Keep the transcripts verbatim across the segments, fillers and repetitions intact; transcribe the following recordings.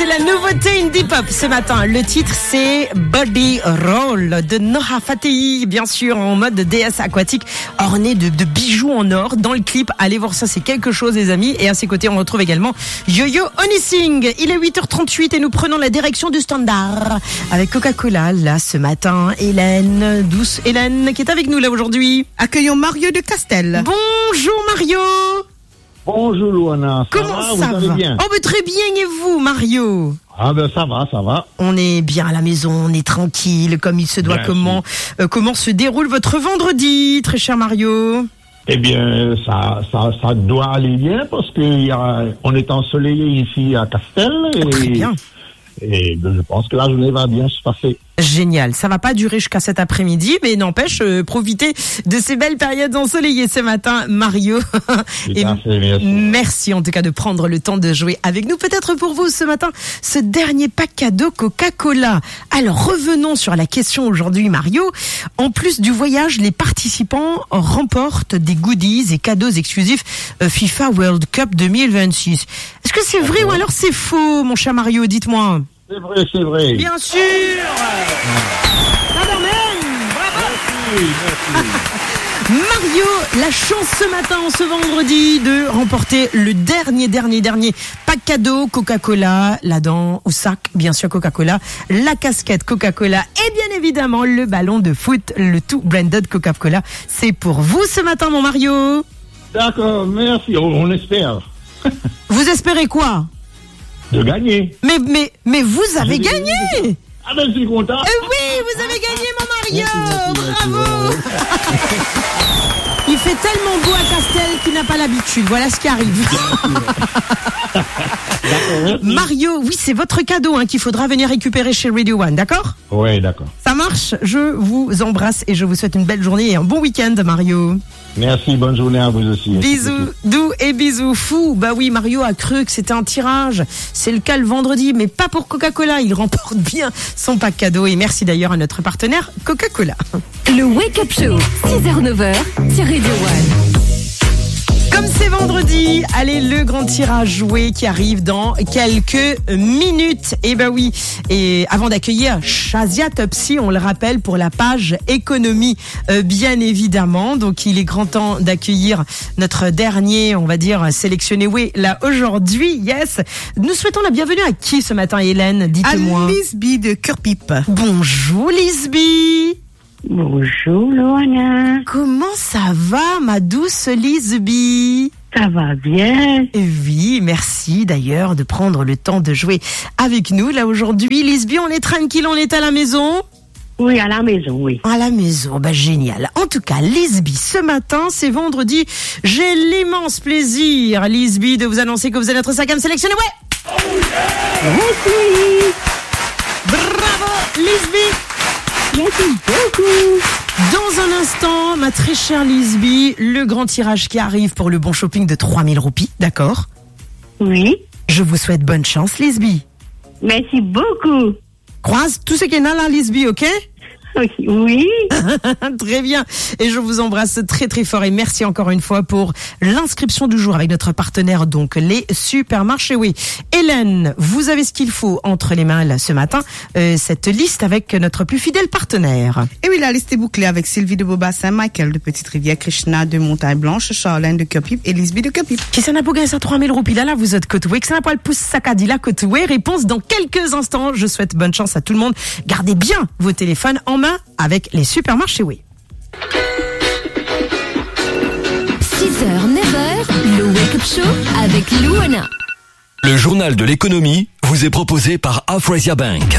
c'est la nouveauté indie pop ce matin. Le titre, c'est Body Roll de Noha Fateh, bien sûr, en mode déesse aquatique, orné de, de bijoux en or dans le clip. Allez voir ça, c'est quelque chose, les amis. Et à ses côtés, on retrouve également Yo-Yo Honey Singh. Il est huit heures trente-huit et nous prenons la direction du standard avec Coca-Cola, là, ce matin. Hélène, douce Hélène, qui est avec nous, là, aujourd'hui. Accueillons Mario de Castel. Bonjour, Mario. Bonjour Luana, ça Comment va, ça vous allez va bien? Oh, mais très bien, et vous, Mario? Ah ben ça va, ça va. On est bien à la maison, on est tranquille, comme il se doit. Bien Comment euh, comment se déroule votre vendredi, très cher Mario? Eh bien, ça, ça, ça doit aller bien parce que il y a, on est ensoleillé ici à Castel et, Très bien. et ben, je pense que la journée va bien se passer. Génial, ça va pas durer jusqu'à cet après-midi, mais n'empêche, euh, profitez de ces belles périodes ensoleillées ce matin, Mario. Et à fait, bien sûr. merci en tout cas de prendre le temps de jouer avec nous. Peut-être pour vous ce matin, ce dernier pack cadeau Coca-Cola. Alors revenons sur la question aujourd'hui, Mario. En plus du voyage, les participants remportent des goodies et cadeaux exclusifs euh, FIFA World Cup deux mille vingt-six. Est-ce que c'est vrai ou alors c'est faux, mon cher Mario? Dites-moi. C'est vrai, c'est vrai. Bien sûr. Merci, merci. Mario, la chance ce matin, ce vendredi, de remporter le dernier, dernier, dernier pack cadeau Coca-Cola, la dent au sac, bien sûr Coca-Cola, la casquette Coca-Cola et bien évidemment le ballon de foot, le tout branded Coca-Cola. C'est pour vous ce matin, mon Mario. D'accord, merci, on, on espère. Vous espérez quoi? De gagner. Mais, mais, mais vous avez J'ai gagné! gagné. Ah ben je suis content. Eh oui, vous avez gagné, mon Mario! Merci, merci, Bravo! merci, Il fait tellement beau à Castel qu'il n'a pas l'habitude. Voilà ce qui arrive. Mario, oui, c'est votre cadeau hein, qu'il faudra venir récupérer chez Radio One, d'accord? Oui, d'accord. Ça marche. Je vous embrasse et je vous souhaite une belle journée et un bon week-end, Mario. Merci, bonne journée à vous aussi. Bisous, doux et bisous fous. Bah oui, Mario a cru que c'était un tirage. C'est le cas le vendredi, mais pas pour Coca-Cola. Il remporte bien son pack cadeau et merci d'ailleurs à notre partenaire Coca-Cola. Le Wake Up Show, six heures neuf heures sur Radio One. Comme c'est vendredi, allez, le grand tirage joué qui arrive dans quelques minutes. Et ben oui, et avant d'accueillir Shazia Topsy, on le rappelle, pour la page économie, euh, bien évidemment. Donc il est grand temps d'accueillir notre dernier, on va dire, sélectionné, oui, là, aujourd'hui, yes. Nous souhaitons la bienvenue à qui ce matin, Hélène? Dites-moi. À Lisby de Curpip. Bonjour, Lisby. Bonjour Loana, Comment ça va, ma douce Lisby? ça va bien? Oui, merci d'ailleurs de prendre le temps de jouer avec nous là aujourd'hui. Lisby, on est tranquille, on est à la maison? Oui, à la maison, oui. À la maison, bah génial. En tout cas, Lisby, ce matin, c'est vendredi. J'ai l'immense plaisir, Lisby, de vous annoncer que vous êtes notre cinquième sélectionné. Ouais! Merci, Bravo, Lisby! merci beaucoup. Dans un instant, ma très chère Lisby, le grand tirage qui arrive pour le bon shopping de trois mille roupies, d'accord? Oui, Je vous souhaite bonne chance, Lisby. merci beaucoup. Croise tout ce qu'il y en a là, Lisby, ok? Oui, Très bien. Et je vous embrasse très très fort et merci encore une fois pour l'inscription du jour avec notre partenaire, donc les supermarchés. Oui. Hélène, vous avez ce qu'il faut entre les mains là ce matin, euh, cette liste avec notre plus fidèle partenaire. Et oui, la liste est bouclée avec Sylvie de Beaubassin, Michael de Petite-Rivière, Krishna de Montagne-Blanche, Charlène de Curpip et Lisby de Curpip. Qui s'en a pour gagner ça trois mille roupies là, là, vous êtes Côte-Oué. Qui s'en a pour le pouce Sakadi là, Côte-Oué. Réponse dans quelques instants. Je souhaite bonne chance à tout le monde. Gardez bien vos téléphones en main avec les supermarchés, oui. six heures neuf heures, le Wake Up Show avec Luana. Le journal de l'économie vous est proposé par Afrasiab Bank.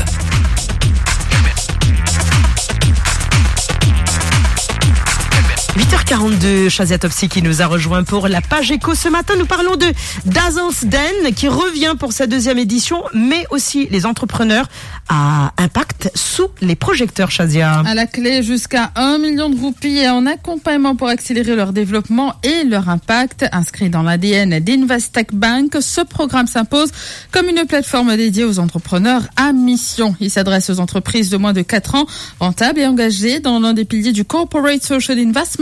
huit heures quarante-deux, Shazia Topsy qui nous a rejoint pour la page éco. Ce matin, nous parlons de Dazzle's Den qui revient pour sa deuxième édition, mais aussi les entrepreneurs à impact sous les projecteurs, Shazia. À la clé, jusqu'à un million de roupies et en accompagnement pour accélérer leur développement et leur impact. Inscrit dans l'A D N d'Investec Bank, ce programme s'impose comme une plateforme dédiée aux entrepreneurs à mission. Il s'adresse aux entreprises de moins de quatre ans, rentables et engagées dans l'un des piliers du Corporate Social Investment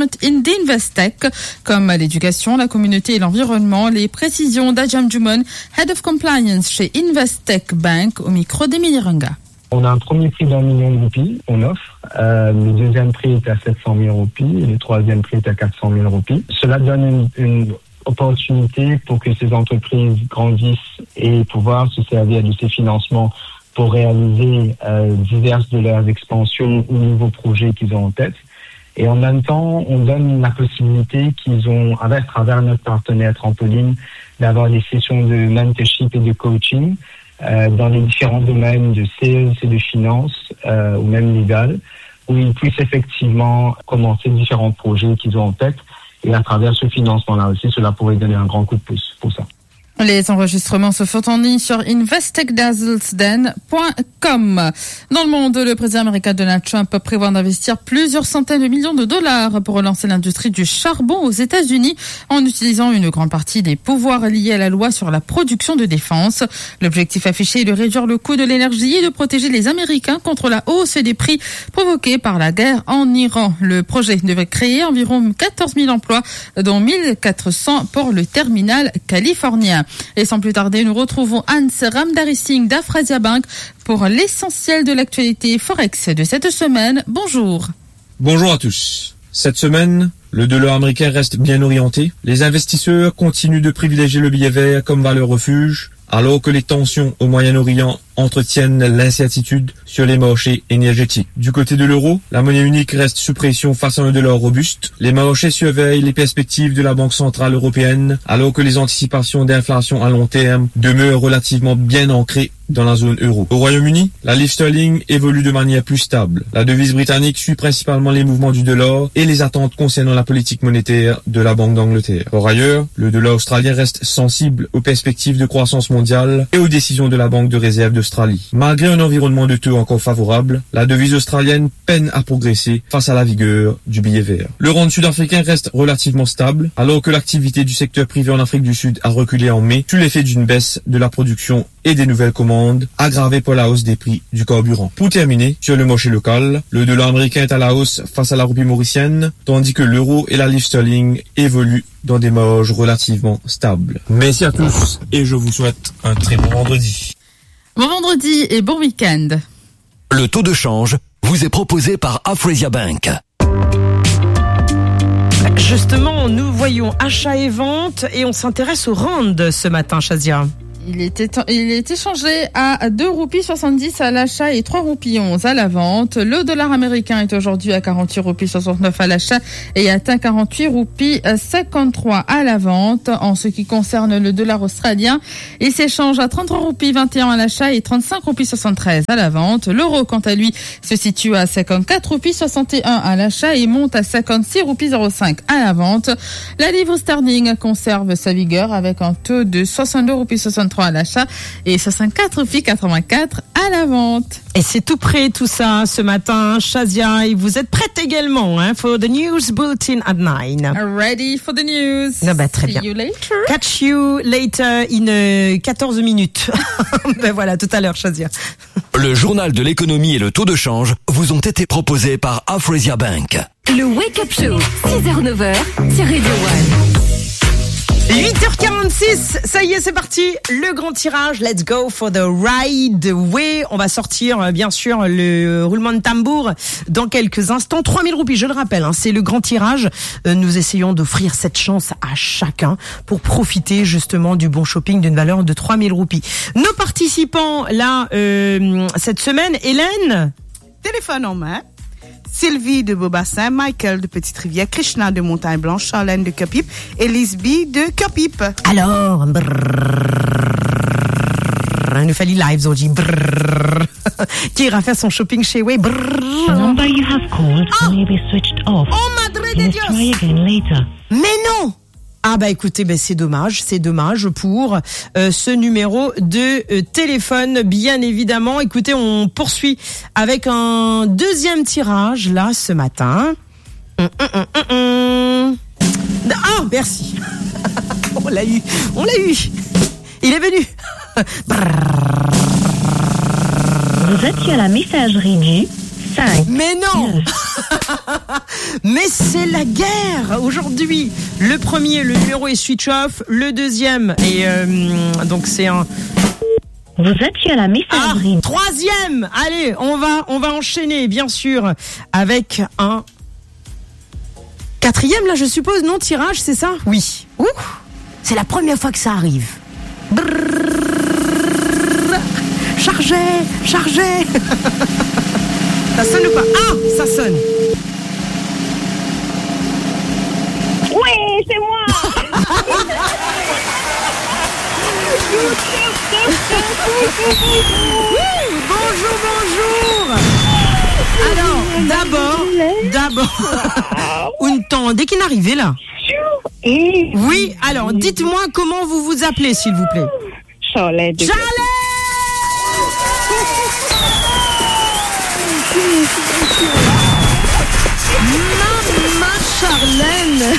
Investment in the Investec, comme l'éducation, la communauté et l'environnement. Les précisions d'Ajam Jumon, Head of Compliance chez Investec Bank, au micro d'Emilie Runga. On a un premier prix d'un million de roupies, on offre. Euh, le deuxième prix est à sept cent mille roupies et le troisième prix est à quatre cent mille roupies. Cela donne une, une opportunité pour que ces entreprises grandissent et pouvoir se servir de ces financements pour réaliser euh, diverses de leurs expansions ou nouveaux projets qu'ils ont en tête. Et en même temps, on donne la possibilité qu'ils ont, à travers notre partenaire Trampoline, d'avoir des sessions de mentorship et de coaching euh, dans les différents domaines de sales et de finance euh, ou même légal, où ils puissent effectivement commencer différents projets qu'ils ont en tête. Et à travers ce financement-là aussi, cela pourrait donner un grand coup de pouce pour ça. Les enregistrements se font en ligne sur investec dazzlesden point com. Dans le monde, le président américain Donald Trump prévoit d'investir plusieurs centaines de millions de dollars pour relancer l'industrie du charbon aux États-Unis en utilisant une grande partie des pouvoirs liés à la loi sur la production de défense. L'objectif affiché est de réduire le coût de l'énergie et de protéger les Américains contre la hausse des prix provoquée par la guerre en Iran. Le projet devrait créer environ quatorze mille emplois, dont mille quatre cents pour le terminal californien. Et sans plus tarder, nous retrouvons Hans Ramdarisingh d'Afrasia Bank pour l'essentiel de l'actualité Forex de cette semaine. Bonjour. Bonjour à tous. Cette semaine, le dollar américain reste bien orienté. Les investisseurs continuent de privilégier le billet vert comme valeur refuge, alors que les tensions au Moyen-Orient entretiennent l'incertitude sur les marchés énergétiques. Du côté de l'euro, la monnaie unique reste sous pression face à un dollar robuste. Les marchés surveillent les perspectives de la Banque centrale européenne, alors que les anticipations d'inflation à long terme demeurent relativement bien ancrées dans la zone euro. Au Royaume-Uni, la livre sterling évolue de manière plus stable. La devise britannique suit principalement les mouvements du dollar et les attentes concernant la politique monétaire de la Banque d'Angleterre. Par ailleurs, le dollar australien reste sensible aux perspectives de croissance mondiale et aux décisions de la Banque de réserve d'Australie. Malgré un environnement de taux encore favorable, la devise australienne peine à progresser face à la vigueur du billet vert. Le rand sud-africain reste relativement stable, alors que l'activité du secteur privé en Afrique du Sud a reculé en mai sous l'effet d'une baisse de la production et des nouvelles commandes, aggravées par la hausse des prix du carburant. Pour terminer, sur le marché local, le dollar américain est à la hausse face à la roupie mauricienne, tandis que l'euro et la livre sterling évoluent dans des marges relativement stables. Merci à tous et je vous souhaite un très bon vendredi. Bon vendredi et bon week-end. Le taux de change vous est proposé par Afrasia Bank. Justement, nous voyons achat et vente et on s'intéresse au rand ce matin, Shazia. Il est, il est échangé à deux roupies soixante-dix à l'achat et trois roupies onze à la vente. Le dollar américain est aujourd'hui à quarante-huit roupies soixante-neuf à l'achat et atteint quarante-huit roupies cinquante-trois à la vente. En ce qui concerne le dollar australien, il s'échange à trente-trois roupies vingt et un à l'achat et trente-cinq roupies soixante-treize à la vente. L'euro, quant à lui, se situe à cinquante-quatre roupies soixante et un à l'achat et monte à cinquante-six roupies zéro cinq à la vente. La livre sterling conserve sa vigueur avec un taux de soixante-deux roupies soixante-trois à l'achat et soixante-quatre roupies quatre-vingt-quatre à la vente. Et c'est tout prêt tout ça ce matin, Shazia, et vous êtes prête également hein, for the news bulletin at nine. Ready for the news. Non, bah, très See bien. you later. Catch you later in uh, quatorze minutes. Ben voilà, tout à l'heure, Shazia. Le journal de l'économie et le taux de change vous ont été proposés par Afrasia Bank. Le Wake Up Show, six heures neuf heures sur Radio One. huit heures quarante-six, ça y est, c'est parti. Le grand tirage, let's go for the ride way. On va sortir, bien sûr, le roulement de tambour dans quelques instants. trois mille roupies, je le rappelle, hein, c'est le grand tirage. Nous essayons d'offrir cette chance à chacun pour profiter justement du bon shopping d'une valeur de trois mille roupies. Nos participants, là, euh, cette semaine, Hélène. Téléphone en main. Sylvie de Beaubassin, Michael de Petite-Rivière, Krishna de Montagne-Blanche, Charlène de Copip et Lisby de Copip. Alors, il nous fallait live aujourd'hui. Qui ira faire son shopping chez Way. The number you have called oh. may be switched off. Oh, madre de Please Dios. try again later. Mais non. Ah bah écoutez, bah c'est dommage, c'est dommage pour euh, ce numéro de euh, téléphone, bien évidemment. Écoutez, on poursuit avec un deuxième tirage là ce matin. Hum, hum, hum, hum, hum. Ah, merci. On l'a eu, on l'a eu. Il est venu. Vous êtes sur la messagerie du cinq. Mais non. Mais c'est la guerre aujourd'hui. Le premier, le numéro est switch off. Le deuxième, et euh, donc c'est un... Vous êtes sur la messagerie. Ah, troisième. Allez, on va, on va enchaîner, bien sûr, avec un quatrième, là, je suppose, non, tirage, c'est ça? Oui. Ouh, c'est la première fois que ça arrive. Brrr. Chargez, chargez. Ça sonne ou pas? Ah, ça sonne. Oui, c'est moi. Oui, bonjour, bonjour. Alors, d'abord, d'abord, un temps, dès qu'il est arrivé là. Oui, alors, dites-moi comment vous vous appelez, s'il vous plaît. Charlène. Charlène. Maman Charlène.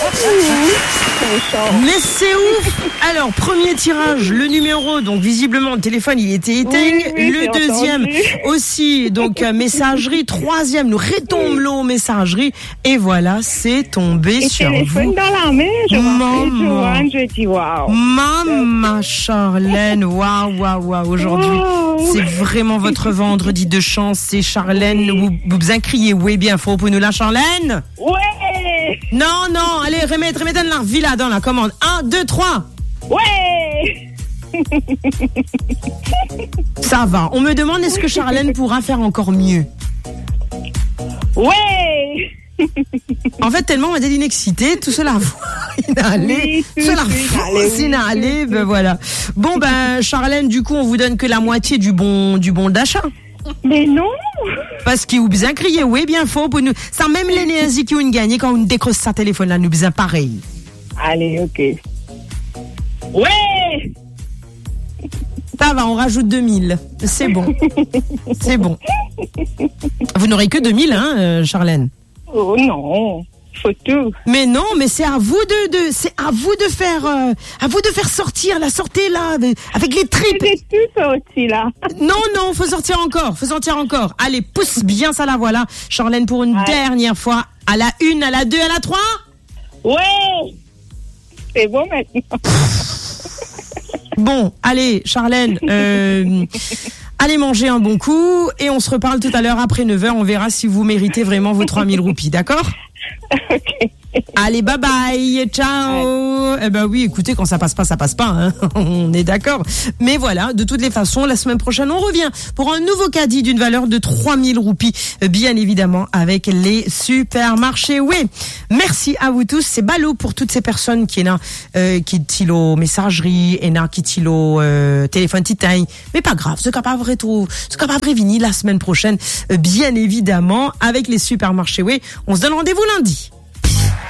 Mais c'est ouf. Alors, premier tirage, le numéro, donc visiblement le téléphone il était éteint. Oui, oui, le deuxième entendu. aussi, donc euh, messagerie. Troisième, nous retombe messagerie. Et voilà, c'est tombé Et sur téléphone vous. dans la main, je Maman. m'appelle Joanne, je dis waouh. Maman Charlène, waouh, waouh, waouh, aujourd'hui, Wow. c'est vraiment votre vendredi de chance, c'est Charlène, vous, vous criez, oui, bien fort pour nous là, Charlène? Ouais. Non, non, allez, remettez, remettez la vie là dans la commande. Un, deux, trois. Ouais. Ça va, on me demande est-ce que Charlène pourra faire encore mieux? Ouais. En fait, tellement on était inexcité, tout cela inhalé, Oui, tout cela inhalé, fausse oui, inhalé, tout, ben tout. voilà. Bon ben Charlène, du coup, on vous donne que la moitié du bon du bon d'achat. Mais non. Parce qu'il vous bien crié, oui, bien faux pour nous. Ça même l'énergie qui ont gagné quand on décroche sa téléphone là, nous bien pareil. Allez, ok. Ouais. Ça va, on rajoute deux mille. C'est bon. C'est bon. Vous n'aurez que deux mille, hein, euh, Charlène? Oh non. Faut tout. Mais non, mais c'est à vous de, de c'est à vous de faire, euh, à vous de faire sortir la sortez là, de- avec les tripes. J'ai tout sorti là. Non, non, faut sortir encore, faut sortir encore. Allez, pousse bien ça la voilà, Charlène pour une Ouais. dernière fois. À la une, à la deux, à la trois. Ouais. C'est bon maintenant. Bon, allez, Charlène, euh, allez manger un bon coup et on se reparle tout à l'heure après neuf heures. On verra si vous méritez vraiment vos trois mille roupies, d'accord? Ok. Allez, bye bye, ciao. Eh ben oui, écoutez, quand ça passe pas, ça passe pas, hein. On est d'accord. Mais voilà, de toutes les façons, la semaine prochaine, on revient pour un nouveau caddie d'une valeur de trois mille roupies, bien évidemment, avec les supermarchés. Oui. Merci à vous tous. C'est ballot pour toutes ces personnes qui sont euh, qui tilo messagerie, et qui tilo euh, téléphone titaille. Mais pas grave, c'est capable de retrouver, c'est capable de venir la semaine prochaine, euh, bien évidemment, avec les supermarchés. Oui. On se donne rendez-vous lundi.